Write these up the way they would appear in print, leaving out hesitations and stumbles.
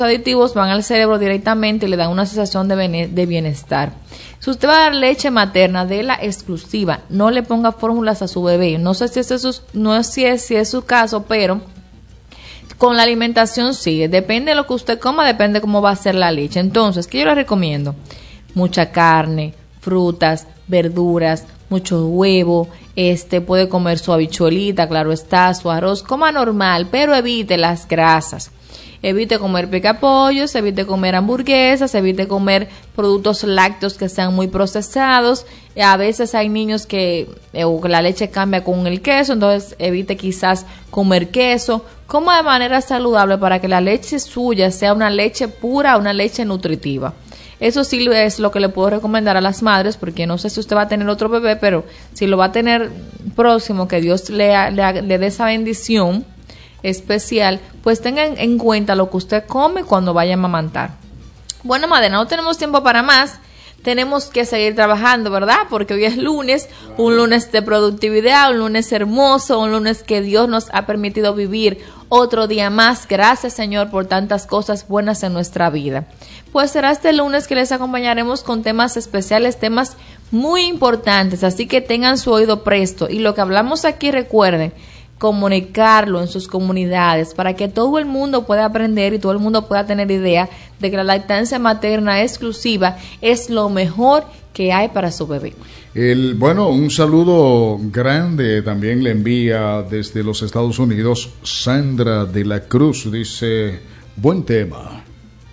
aditivos van al cerebro directamente y le dan una sensación de bienestar. Si usted va a dar leche materna de la exclusiva, no le ponga fórmulas a su bebé. No sé si es su caso, pero con la alimentación sí. Depende de lo que usted coma, depende de cómo va a ser la leche. Entonces, ¿qué yo le recomiendo? Mucha carne, frutas, verduras, mucho huevo, puede comer su habichuelita, claro está, su arroz, coma normal, pero evite las grasas. Evite comer picapollos, evite comer hamburguesas, evite comer productos lácteos que sean muy procesados. A veces hay niños que la leche cambia con el queso, entonces evite quizás comer queso. Coma de manera saludable para que la leche suya sea una leche pura, una leche nutritiva. Eso sí es lo que le puedo recomendar a las madres, porque no sé si usted va a tener otro bebé, pero si lo va a tener próximo, que Dios le dé esa bendición especial, pues tengan en cuenta lo que usted come cuando vaya a amamantar. Bueno, madre, no tenemos tiempo para más. Tenemos que seguir trabajando, ¿verdad? Porque hoy es lunes, un lunes de productividad, un lunes hermoso, un lunes que Dios nos ha permitido vivir otro día más. Gracias, Señor, por tantas cosas buenas en nuestra vida. Pues será este lunes que les acompañaremos con temas especiales, temas muy importantes, así que tengan su oído presto. Y lo que hablamos aquí, recuerden, comunicarlo en sus comunidades para que todo el mundo pueda aprender y todo el mundo pueda tener idea de que la lactancia materna exclusiva es lo mejor que hay para su bebé. Bueno, un saludo grande también le envía desde los Estados Unidos Sandra de la Cruz, dice, buen tema.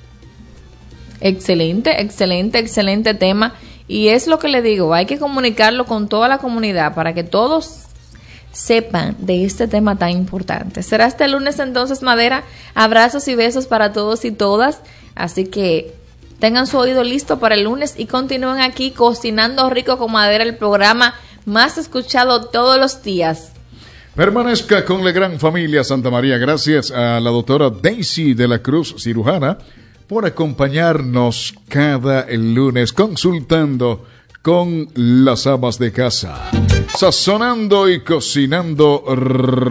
Excelente tema, y es lo que le digo, hay que comunicarlo con toda la comunidad para que todos sepan de este tema tan importante. Será este lunes entonces, Madera. Abrazos y besos para todos y todas. Así que tengan su oído listo para el lunes y continúen aquí cocinando rico con Madera, el programa más escuchado todos los días. Permanezca con la gran familia Santa María. Gracias a la doctora Daisy de la Cruz, cirujana, por acompañarnos cada lunes consultando con las amas de casa, sazonando y cocinando